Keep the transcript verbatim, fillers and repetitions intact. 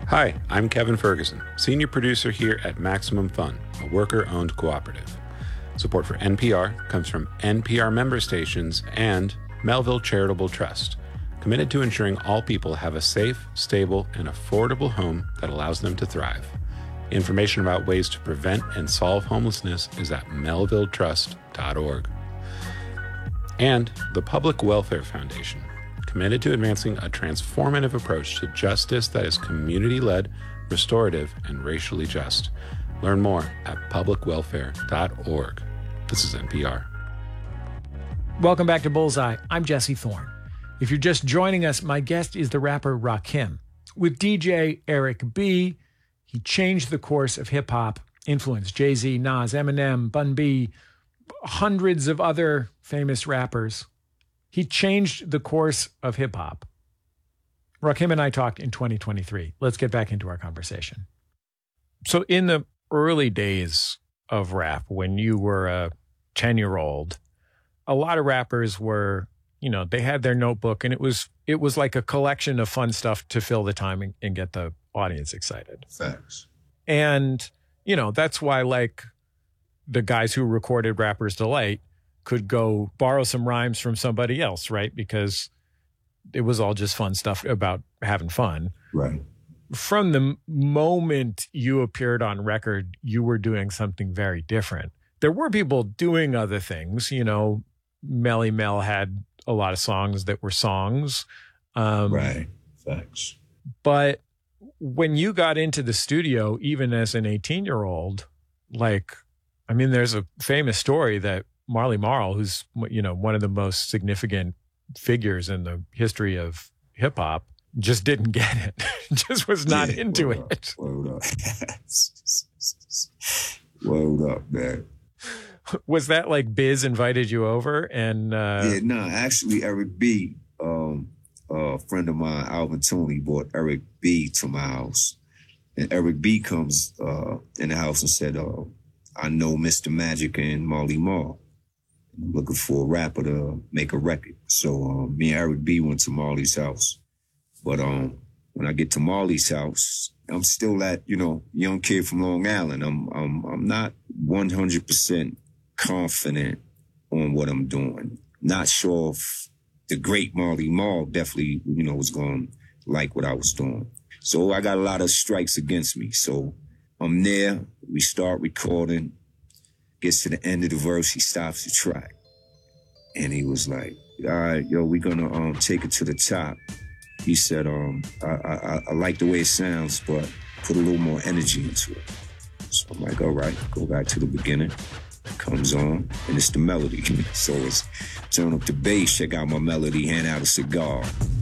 Hi, I'm Kevin Ferguson, senior producer here at Maximum Fun, a worker-owned cooperative. Support for N P R comes from N P R member stations and Melville Charitable Trust, committed to ensuring all people have a safe, stable, and affordable home that allows them to thrive. Information about ways to prevent and solve homelessness is at melville trust dot org. And the Public Welfare Foundation, committed to advancing a transformative approach to justice that is community-led, restorative, and racially just. Learn more at public welfare dot org. This is N P R. Welcome back to Bullseye. I'm Jesse Thorne. If you're just joining us, my guest is the rapper Rakim. With D J Eric B., he changed the course of hip-hop, influenced Jay-Z, Nas, Eminem, Bun B, hundreds of other famous rappers. He changed the course of hip-hop. Rakim and I talked in twenty twenty-three. Let's get back into our conversation. So in the early days of rap, when you were a ten-year-old, a lot of rappers were, you know, they had their notebook, and it was it was like a collection of fun stuff to fill the time and, and get the audience excited. Facts. And, you know, that's why, like, the guys who recorded Rapper's Delight could go borrow some rhymes from somebody else, right? Because it was all just fun stuff about having fun. Right. From the moment you appeared on record, you were doing something very different. There were people doing other things. You know, Melly Mel had a lot of songs that were songs. Um, right. Facts. But when you got into the studio, even as an eighteen-year-old, like, I mean, there's a famous story that Marley Marl, who's, you know, one of the most significant figures in the history of hip hop, just didn't get it. Just was not yeah, into word it. Up, word up. Word up, man. Was that like Biz invited you over? And uh, yeah, no, actually, Eric B, um, a friend of mine, Alvin Tooney, brought Eric B to my house, and Eric B comes uh, in the house and said, uh, "I know Mister Magic and Marley Marl. I'm looking for a rapper to make a record." So um, me and Eric B went to Marley's house. But um, when I get to Marley's house, I'm still that, you know, young kid from Long Island. I'm I'm I'm not one hundred percent confident on what I'm doing. Not sure if the great Marley Marl definitely, you know, was going to like what I was doing. So I got a lot of strikes against me. So I'm there. We start recording. Gets to the end of the verse, he stops the track. And he was like, "All right, yo, we're gonna um take it to the top." He said, um, I, I, I like the way it sounds, but put a little more energy into it. So I'm like, all right, go back to the beginning. It comes on, and it's the melody. So it's turn up the bass, check out my melody, hand out a cigar.